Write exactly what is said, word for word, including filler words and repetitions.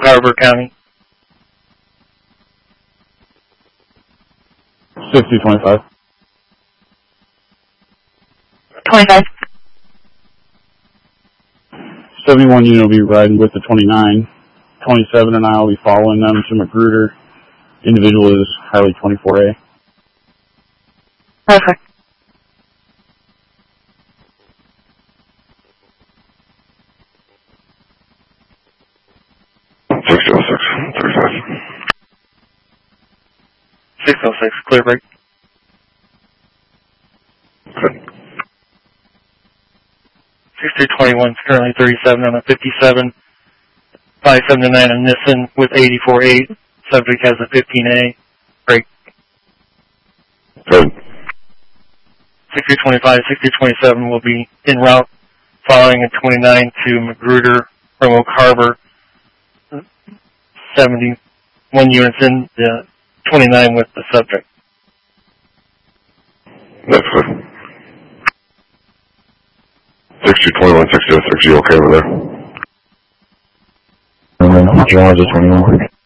Carver County. sixty twenty-five. twenty-five. seventy-one unit will be riding with the twenty-nine. twenty-seven and I will be following them to Magruder. Individual is Highway twenty-four A. Perfect. six oh six, thirty-five. six oh six, clear break. Good. sixty twenty-one is currently thirty-seven on a fifty-seven. five seventy-nine on Nissen with eighty-four eight. Subject has a fifteen A. Break. Good. sixty twenty-five, sixty twenty-seven will be en route following a twenty-nine to Magruder from Oak Harbor. seventy-one units in, the twenty-nine with the subject. That's good. sixty twenty-one, sixty oh six, you okay over there? John, just twenty-one.